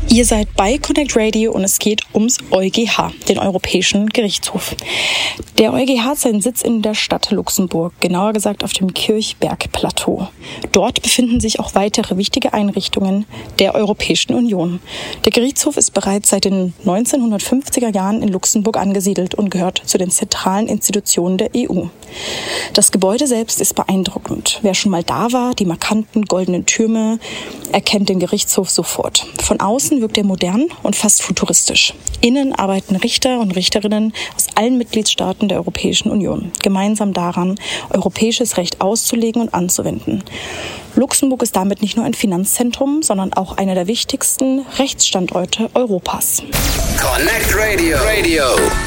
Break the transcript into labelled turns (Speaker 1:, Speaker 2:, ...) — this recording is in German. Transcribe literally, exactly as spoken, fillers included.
Speaker 1: Ihr seid bei Connect Radio und es geht ums EuGH, den Europäischen Gerichtshof. Der EuGH hat seinen Sitz in der Stadt Luxemburg, genauer gesagt auf dem Kirchberg-Plateau. Dort befinden sich auch weitere wichtige Einrichtungen der Europäischen Union. Der Gerichtshof ist bereits seit den neunzehnhundertfünfziger Jahren in Luxemburg angesiedelt und gehört zu den zentralen Institutionen der E U. Das Gebäude selbst ist beeindruckend. Wer schon mal da war, die markanten goldenen Türme, erkennt den Gerichtshof sofort. Von außen wirkt er modern und fast futuristisch. Innen arbeiten Richter und Richterinnen aus allen Mitgliedstaaten der Europäischen Union, gemeinsam daran, europäisches Recht auszulegen und anzuwenden. Luxemburg ist damit nicht nur ein Finanzzentrum, sondern auch einer der wichtigsten Rechtsstandorte Europas.
Speaker 2: Connect Radio. Radio.